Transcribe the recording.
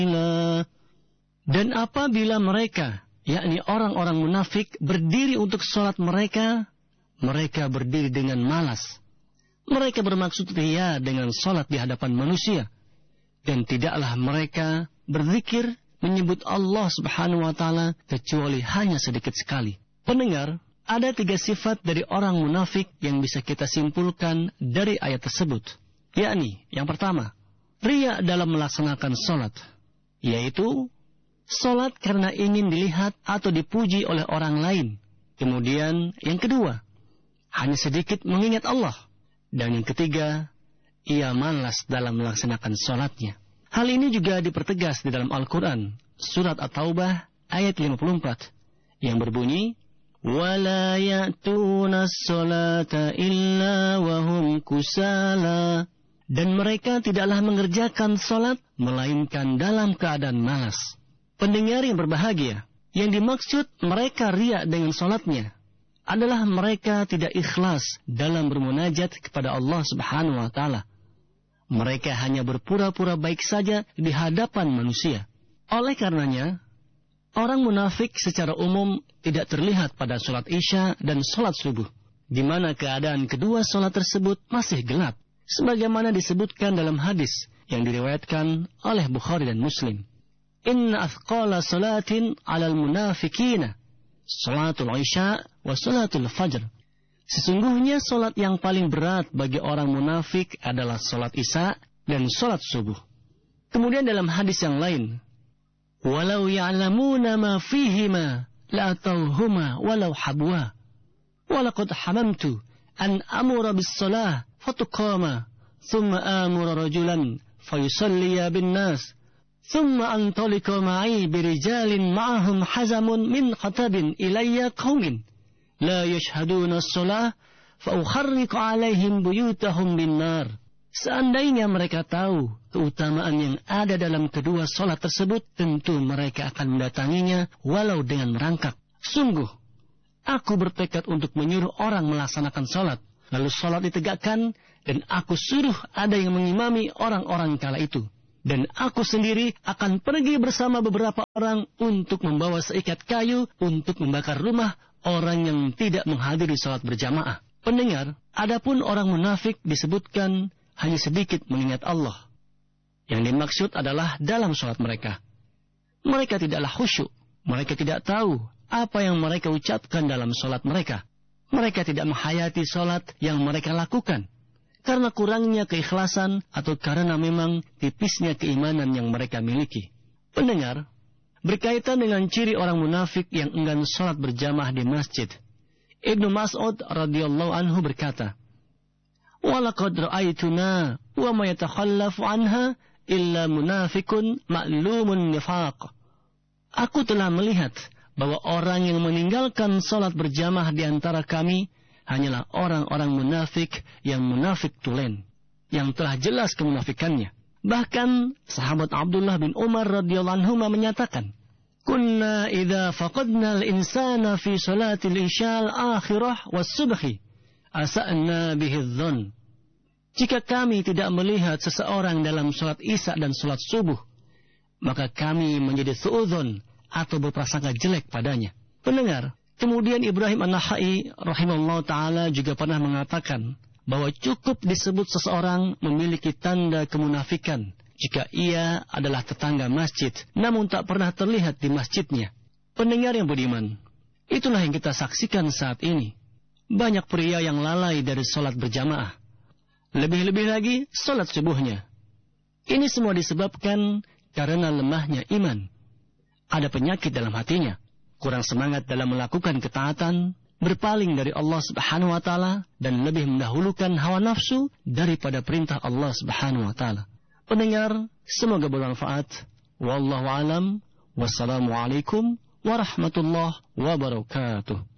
Dan apabila mereka, yakni orang-orang munafik, berdiri untuk sholat mereka berdiri dengan malas. Mereka bermaksud ria dengan sholat di hadapan manusia. Dan tidaklah mereka berzikir menyebut Allah subhanahu wa ta'ala kecuali hanya sedikit sekali. Pendengar, ada 3 sifat dari orang munafik yang bisa kita simpulkan dari ayat tersebut. Yakni, yang pertama, ria dalam melaksanakan sholat. Yaitu, sholat karena ingin dilihat atau dipuji oleh orang lain. Kemudian, yang kedua, hanya sedikit mengingat Allah. Dan yang ketiga, ia malas dalam melaksanakan sholatnya. Hal ini juga dipertegas di dalam Al-Quran, surat At-Taubah ayat 54, yang berbunyi, وَلَا يَأْتُونَ الصَّلَاةَ إِلَّا وَهُمْ كُسَالَى. Dan mereka tidaklah mengerjakan sholat, melainkan dalam keadaan malas. Pendengar yang berbahagia, yang dimaksud mereka ria dengan sholatnya, adalah mereka tidak ikhlas dalam bermunajat kepada Allah subhanahu wa ta'ala. Mereka hanya berpura-pura baik saja di hadapan manusia. Oleh karenanya, orang munafik secara umum tidak terlihat pada sholat isya dan sholat subuh, di mana keadaan kedua sholat tersebut masih gelap, sebagaimana disebutkan dalam hadis yang diriwayatkan oleh Bukhari dan Muslim. Inna athqala salatin alal munafikina, sholatul isya wa sholatul fajr. Sesungguhnya sholat yang paling berat bagi orang munafik adalah sholat isya dan sholat subuh. Kemudian dalam hadis yang lain, walau ya'lamuna ma fihima la'atauhuma walau habwa, walaqad hamamtu an amura bis salah fatuqama, thumma amura rajulan fayusalliya bin nas, thumma antaliqa ma'i birijalin ma'ahum hazamun min khatabin ilayya qaumin la yashhaduna as-salah fa ukharriqu 'alaihim buyutahum bin-nar. Seandainya mereka tahu keutamaan yang ada dalam kedua salat tersebut, tentu mereka akan mendatanginya walau dengan merangkak. Sungguh, aku bertekad untuk menyuruh orang melaksanakan salat, lalu salat ditegakkan, dan aku suruh ada yang mengimami orang-orang kala itu. Dan aku sendiri akan pergi bersama beberapa orang untuk membawa seikat kayu untuk membakar rumah orang yang tidak menghadiri salat berjamaah. Pendengar, adapun orang munafik disebutkan hanya sedikit mengingat Allah. Yang dimaksud adalah dalam salat mereka. Mereka tidaklah khusyuk. Mereka tidak tahu apa yang mereka ucapkan dalam salat mereka. Mereka tidak menghayati salat yang mereka lakukan, karena kurangnya keikhlasan atau karena memang tipisnya keimanan yang mereka miliki. Pendengar, berkaitan dengan ciri orang munafik yang enggan salat berjamaah di masjid, Ibnu Mas'ud radhiyallahu anhu berkata, "Walaqad ra'aituna wa ma yatakhallafu anha illa munafikun ma'lumun nifaq." Aku telah melihat bahwa orang yang meninggalkan salat berjamaah di antara kami hanyalah orang-orang munafik yang munafik tulen, yang telah jelas kemunafikannya. Bahkan sahabat Abdullah bin Umar radhiyallahu anhu menyatakan, "Kunna idza faqadna al-insana fi salatil isya al-akhirah was-subhi asa'na bihi adh-dhann." Jika kami tidak melihat seseorang dalam salat isya dan salat subuh, maka kami menjadi suudzon atau berprasangka jelek padanya. Pendengar, kemudian Ibrahim An-Nakhai rahimahullah ta'ala juga pernah mengatakan bahwa cukup disebut seseorang memiliki tanda kemunafikan jika ia adalah tetangga masjid, namun tak pernah terlihat di masjidnya. Pendengar yang budiman, itulah yang kita saksikan saat ini. Banyak pria yang lalai dari sholat berjamaah. Lebih-lebih lagi sholat subuhnya. Ini semua disebabkan karena lemahnya iman. Ada penyakit dalam hatinya, kurang semangat dalam melakukan ketaatan, berpaling dari Allah subhanahu wa ta'ala, dan lebih mendahulukan hawa nafsu daripada perintah Allah subhanahu wa ta'ala. Pendengar, semoga bermanfaat. Wallahu alam. Wassalamualaikum warahmatullahi wabarakatuh.